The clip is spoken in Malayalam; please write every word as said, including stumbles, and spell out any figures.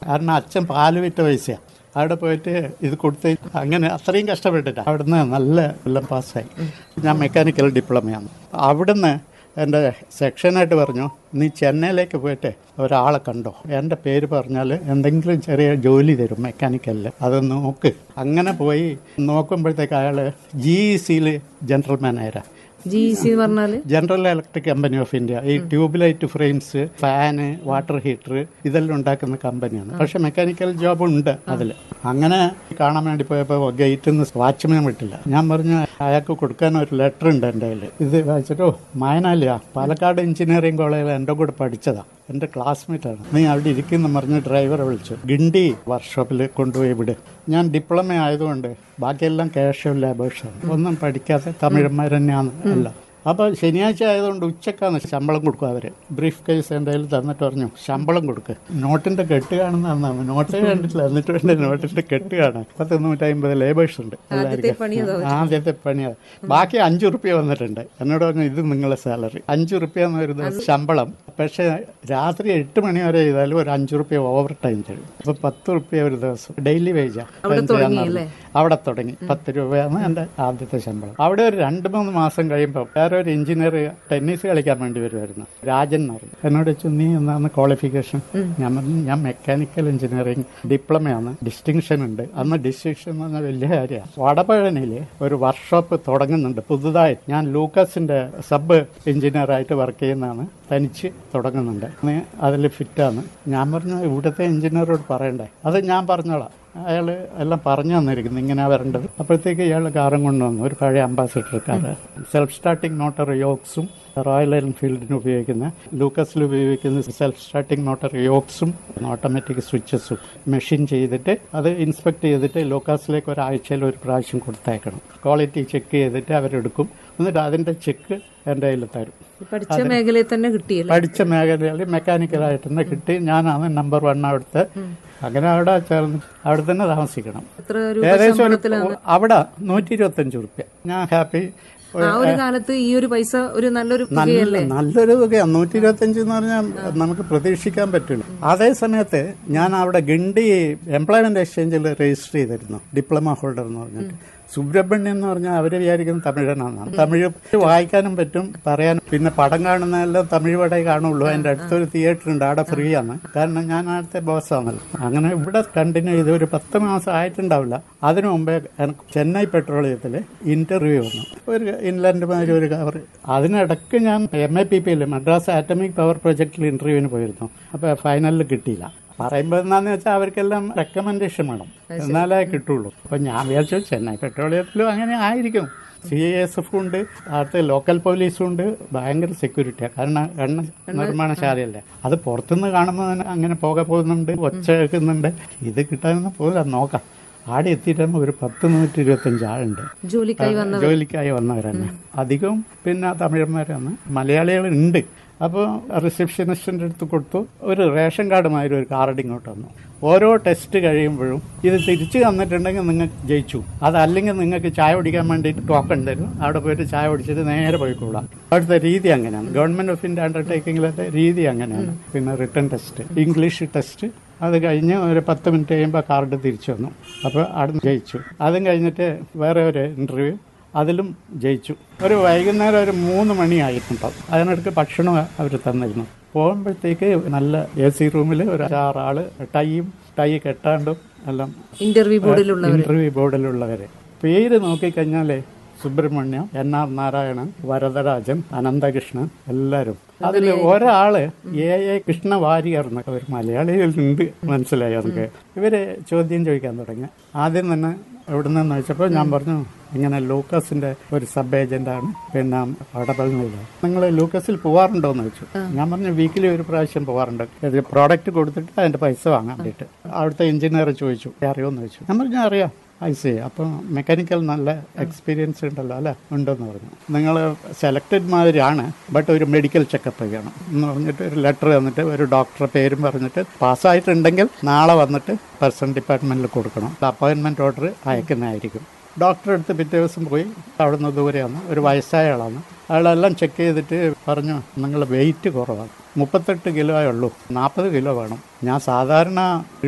കാരണം അച്ഛൻ പാല് വിറ്റ പൈസയാണ്. അവിടെ പോയിട്ട് ഇത് കൊടുത്ത് അങ്ങനെ അത്രയും കഷ്ടപ്പെട്ടിട്ട് അവിടുന്ന് നല്ല എല്ലാം പാസ്സായി. ഞാൻ മെക്കാനിക്കൽ ഡിപ്ലോമയാണ്. അവിടുന്ന് എൻ്റെ സെക്ഷനായിട്ട് പറഞ്ഞു, നീ ചെന്നൈയിലേക്ക് പോയിട്ട് ഒരാളെ കണ്ടോ, എൻ്റെ പേര് പറഞ്ഞാൽ എന്തെങ്കിലും ചെറിയ ജോലി തരും മെക്കാനിക്കലിൽ, അത് നോക്ക്. അങ്ങനെ പോയി നോക്കുമ്പോഴത്തേക്ക് അയാൾ ജി ഇ സിയിൽ ജനറൽ മാനേജറാണ്. ജി ഇ സി പറഞ്ഞാല് general electric company of India. ഈ tube light frames, fan, water heater ഇതെല്ലാം ഉണ്ടാക്കുന്ന കമ്പനിയാണ്. പക്ഷെ മെക്കാനിക്കൽ ജോബ് ഉണ്ട് അതിൽ. അങ്ങനെ കാണാൻ വേണ്ടി പോയപ്പോൾ ഗേറ്റിൽ നിന്ന് വാച്ച്മാൻ വിട്ടില്ല. ഞാൻ പറഞ്ഞു അയാൾക്ക് കൊടുക്കാൻ ഒരു ലെറ്റർ ഉണ്ട് എൻ്റെ കയ്യിൽ. ഇത് വായിച്ചിട്ടോ, മായനാലിയാ, പാലക്കാട് എഞ്ചിനീയറിംഗ് കോളേജിൽ എൻ്റെ കൂടെ പഠിച്ചതാ, എൻ്റെ ക്ലാസ്മേറ്റാണ്, നീ അവിടെ ഇരിക്കുന്ന പറഞ്ഞ് ഡ്രൈവറെ വിളിച്ചു ഗിണ്ടി വർക്ക്ഷോപ്പിൽ കൊണ്ടുപോയി വിട്. ഞാൻ ഡിപ്ലോമ ആയതുകൊണ്ട് ബാക്കിയെല്ലാം കാഷ്വൽ ലേബേഴ്സാണ്, ഒന്നും പഠിക്കാത്ത തമിഴന്മാർ തന്നെയാണ് എല്ലാം. അപ്പോൾ ശനിയാഴ്ച ആയതുകൊണ്ട് ഉച്ചക്കാണ് ശമ്പളം കൊടുക്കും അവർ. ബ്രീഫ് കേസ് എന്തായാലും തന്നിട്ട് പറഞ്ഞു ശമ്പളം കൊടുക്കുക. നോട്ടിൻ്റെ കെട്ട് കാണുന്നതാണ്, നോട്ട് കണ്ടിട്ടില്ല, എന്നിട്ട് വേണ്ട നോട്ടിൻ്റെ കെട്ട് കാണാൻ. പത്ത് നൂറ്റമ്പത് ലേബേഴ്സ് ഉണ്ട് എല്ലാവർക്കും. ആദ്യത്തെ പണിയാണ്. ബാക്കി അഞ്ചു റുപ്യ വന്നിട്ടുണ്ട്. എന്നോട് പറഞ്ഞു ഇത് നിങ്ങളെ സാലറി അഞ്ചു റുപ്യ എന്ന് ഒരു ദിവസം ശമ്പളം. പക്ഷേ രാത്രി എട്ട് മണി വരെ ചെയ്താലും ഒരു അഞ്ചു റുപ്യ ഓവർ ടൈം തരും. അപ്പൊ പത്ത് റുപ്യ ഒരു ദിവസം ഡെയിലി വേജാണ്. അവിടെ തുടങ്ങി പത്ത് രൂപയാണ് എൻ്റെ ആദ്യത്തെ ശമ്പളം. അവിടെ ഒരു രണ്ട് മൂന്ന് മാസം കഴിയുമ്പോൾ വേറെ ഒരു എഞ്ചിനീയർ ടെന്നീസ് കളിക്കാൻ വേണ്ടി വരുമായിരുന്നു, രാജൻ എന്ന് പറഞ്ഞു. എന്നോട് വെച്ചു നീ എന്നാണ് ക്വാളിഫിക്കേഷൻ? ഞാൻ പറഞ്ഞു ഞാൻ മെക്കാനിക്കൽ എഞ്ചിനീയറിംഗ് ഡിപ്ലോമയാണ്, ഡിസ്റ്റിങ്ഷൻ ഉണ്ട്. അന്ന് ഡിസ്റ്റിങ്ഷൻ എന്ന് പറഞ്ഞാൽ വലിയ കാര്യമാണ്. വടപഴനിയിൽ ഒരു വർക്ക്ഷോപ്പ് തുടങ്ങുന്നുണ്ട് പുതുതായി. ഞാൻ ലൂക്കസിന്റെ സബ് എഞ്ചിനീയറായിട്ട് വർക്ക് ചെയ്യുന്നതാണ്, തനിച്ച് തുടങ്ങുന്നുണ്ട്, അതിൽ ഫിറ്റാണ്. ഞാൻ പറഞ്ഞു ഇവിടുത്തെ എഞ്ചിനീയറോട് പറയണ്ടേ, അത് ഞാൻ പറഞ്ഞോളാം. അയാൾ എല്ലാം പറഞ്ഞു തന്നിരിക്കുന്നു ഇങ്ങനെ വരേണ്ടത്. അപ്പോഴത്തേക്ക് ഇയാൾ കാറും കൊണ്ടുവന്നു, ഒരു പഴയ ambassador car. Self starting motor യോക്സും royal എൻഫീൽഡിന് ഉപയോഗിക്കുന്ന, ലൂക്കസിൽ ഉപയോഗിക്കുന്ന self starting motor യോക്സും automatic സ്വിച്ചസും machine ചെയ്തിട്ട് അത് ഇൻസ്പെക്ട് ചെയ്തിട്ട് ലൂക്കാസിലേക്ക് ഒരാഴ്ചയിൽ ഒരു പ്രാവശ്യം കൊടുത്തയക്കണം. ക്വാളിറ്റി ചെക്ക് ചെയ്തിട്ട് അവരെടുക്കും. എന്നിട്ട് അതിന്റെ ചെക്ക് എൻ്റെ കയ്യിൽ തരും. പഠിച്ച മേഖലയിൽ തന്നെ കിട്ടിയല്ലോ. പഠിച്ച മേഖലയിൽ മെക്കാനിക്കലായിട്ട് തന്നെ കിട്ടി. ഞാനാണ് നമ്പർ വൺ അവിടുത്തെ. അങ്ങനെ അവിടെ ചേർന്ന് അവിടെ തന്നെ താമസിക്കണം. ഏകദേശം അവിടെ നൂറ്റി ഇരുപത്തി അഞ്ച് റുപ്യ. ഞാൻ ഹാപ്പി. ഒരു കാലത്ത് ഈ ഒരു പൈസ ഒരു നല്ലൊരു നല്ലൊരു തുകയാണ്. നൂറ്റി ഇരുപത്തി അഞ്ച് എന്ന് പറഞ്ഞാൽ നമുക്ക് പ്രതീക്ഷിക്കാൻ പറ്റില്ല. അതേ സമയത്ത് ഞാൻ അവിടെ ഗണ്ടി എംപ്ലോയ്മെന്റ് എക്സ്ചേഞ്ചിൽ രജിസ്റ്റർ ചെയ്തിരുന്നു, ഡിപ്ലോമ ഹോൾഡർ എന്ന് പറഞ്ഞിട്ട്. സുബ്രഹ്മണ്യം എന്ന് പറഞ്ഞാൽ അവർ വിചാരിക്കുന്നത് തമിഴനാണ്. തമിഴ് വായിക്കാനും പറ്റും, പറയാനും. പിന്നെ പടം കാണുന്നതെല്ലാം തമിഴ് പടേ കാണുള്ളൂ. അതിന്റെ അടുത്തൊരു തിയേറ്റർ ഉണ്ട്, അവിടെ ഫ്രീ ആണ്. കാരണം ഞാൻ അവിടുത്തെ ബോസാണല്ലോ. അങ്ങനെ ഇവിടെ കണ്ടിന്യൂ ചെയ്ത് ഒരു പത്ത് മാസം ആയിട്ടുണ്ടാവില്ല. അതിനു മുമ്പേ ചെന്നൈ പെട്രോളിയത്തിൽ ഇന്റർവ്യൂ വന്നു, ഒരു ഇൻലാൻഡുമാരി ഒരു കവർ. അതിനിടയ്ക്ക് ഞാൻ എം എ പി പിയിൽ മദ്രാസ് ആറ്റമിക് പവർ പ്രൊജക്ടിൽ ഇന്റർവ്യൂവിന് പോയിരുന്നു. അപ്പൊ ഫൈനലിൽ കിട്ടിയില്ല. പറയുമ്പോൾ എന്താന്ന് വെച്ചാൽ അവർക്കെല്ലാം റെക്കമെൻഡേഷൻ വേണം, എന്നാലേ കിട്ടുള്ളൂ. അപ്പൊ ഞാൻ വിചാരിച്ചു ചെന്നൈ പെട്രോളിയത്തിലും അങ്ങനെ ആയിരിക്കും. സി എസ് എഫ് ഉണ്ട്, അവിടുത്തെ ലോക്കൽ പോലീസും ഉണ്ട്. ഭയങ്കര സെക്യൂരിറ്റിയാണ്, കാരണം എണ്ണ നിർമ്മാണശാലയല്ലേ. അത് പുറത്തുനിന്ന് കാണുമ്പോൾ അങ്ങനെ പോക പോകുന്നുണ്ട്, ഒച്ച കേൾക്കുന്നുണ്ട്. ഇത് കിട്ടാനൊന്നും പോകില്ല, നോക്കാം. ആടെ എത്തിയിട്ടാകുമ്പോൾ ഒരു പത്ത് നൂറ്റി ഇരുപത്തി അഞ്ച് ആളുണ്ട് ജോലിക്കായി വന്നവരെന്നെ. അധികവും പിന്നെ തമിഴന്മാരാണ്, മലയാളികളുണ്ട്. അപ്പോൾ റിസപ്ഷനിസ്റ്റിൻ്റെ അടുത്ത് കൊടുത്തു. ഒരു റേഷൻ കാർഡുമാതിരി ഒരു കാർഡ് ഇങ്ങോട്ട് വന്നു. ഓരോ ടെസ്റ്റ് കഴിയുമ്പോഴും ഇത് തിരിച്ചു തന്നിട്ടുണ്ടെങ്കിൽ നിങ്ങൾക്ക് ജയിച്ചു, അതല്ലെങ്കിൽ നിങ്ങൾക്ക് ചായ കുടിക്കാൻ വേണ്ടിയിട്ട് ടോക്കൺ തരും. അവിടെ പോയിട്ട് ചായ കുടിച്ചിട്ട് നേരെ പോയിക്കോളാം. അവിടുത്തെ രീതി അങ്ങനെയാണ്. ഗവൺമെന്റ് ഓഫ് ഇന്ത്യ അണ്ടർടേക്കിങ്ങിലത്തെ രീതി അങ്ങനെയാണ്. പിന്നെ റിട്ടേൺ ടെസ്റ്റ്, ഇംഗ്ലീഷ് ടെസ്റ്റ്, അത് കഴിഞ്ഞ് ഒരു പത്ത് മിനിറ്റ് കഴിയുമ്പോൾ കാർഡ് തിരിച്ചു വന്നു. അപ്പോൾ അവിടെ ജയിച്ചു. അതും കഴിഞ്ഞിട്ട് വേറെ ഒരു ഇന്റർവ്യൂ, അതിലും ജയിച്ചു. ഒരു വൈകുന്നേരം ഒരു മൂന്ന് മണിയായിട്ടുണ്ടാവും. അതിനിടയ്ക്ക് ഭക്ഷണം അവർ തന്നിരുന്നു. പോകുമ്പോഴത്തേക്ക് നല്ല എ സി റൂമിൽ ഒരു ആറാള് ടൈയും ടൈ കെട്ടാണ്ടും എല്ലാം ഇന്റർവ്യൂ ഇന്റർവ്യൂ ബോർഡിലുള്ളവരെ. പേര് നോക്കിക്കഴിഞ്ഞാലേ സുബ്രഹ്മണ്യം, എൻ ആർ നാരായണൻ, വരദരാജൻ, അനന്തകൃഷ്ണൻ, എല്ലാവരും. അതിൽ ഒരാള് എ എ കൃഷ്ണവാര്യർ എന്നൊക്കെ ഒരു മലയാളികളുണ്ട്, മനസ്സിലായി നമുക്ക്. ഇവര് ചോദ്യം ചോദിക്കാൻ തുടങ്ങി. ആദ്യം തന്നെ എവിടെ നിന്ന് വെച്ചപ്പോൾ ഞാൻ പറഞ്ഞു ഇങ്ങനെ ലൂക്കസിന്റെ ഒരു സബ് ഏജന്റാണ്, പിന്നെ വടപഴനിയില്. നിങ്ങൾ ലൂക്കസിൽ പോവാറുണ്ടോ എന്ന് വെച്ചു. ഞാൻ പറഞ്ഞു വീക്കിലി ഒരു പ്രാവശ്യം പോവാറുണ്ട്, പ്രോഡക്റ്റ് കൊടുത്തിട്ട് അതിന്റെ പൈസ വാങ്ങാൻ വേണ്ടിയിട്ട്. അവിടുത്തെ എഞ്ചിനീയർ ചോദിച്ചു അറിയോന്ന് ചോദിച്ചു. ഞാൻ പറഞ്ഞു അറിയാം. ഐസി, അപ്പം മെക്കാനിക്കൽ നല്ല എക്സ്പീരിയൻസ് ഉണ്ടല്ലോ അല്ലെ? ഉണ്ടെന്ന് പറഞ്ഞു. നിങ്ങൾ സെലക്ടഡ് മാതിരിയാണ്, ബട്ട് ഒരു മെഡിക്കൽ ചെക്കപ്പ് ചെയ്യണം എന്ന് പറഞ്ഞിട്ട് ഒരു ലെറ്റർ തന്നിട്ട് ഒരു ഡോക്ടറെ പേരും പറഞ്ഞിട്ട് പാസ്സായിട്ടുണ്ടെങ്കിൽ നാളെ വന്നിട്ട് പേഴ്സണൽ ഡിപ്പാർട്ട്മെന്റിൽ കൊടുക്കണം. Appointment order അയക്കുന്നതായിരിക്കും. ഡോക്ടറെ അടുത്ത് പിറ്റേ ദിവസം പോയി, അവിടുന്ന് ദൂരെയാണ്, ഒരു വയസ്സായ ആളാണ്. അയാളെല്ലാം ചെക്ക് ചെയ്തിട്ട് പറഞ്ഞു നിങ്ങൾ വെയിറ്റ് കുറവാണ്, മുപ്പത്തെട്ട് കിലോയേ ഉള്ളൂ, നാൽപ്പത് കിലോ വേണം. ഞാൻ സാധാരണ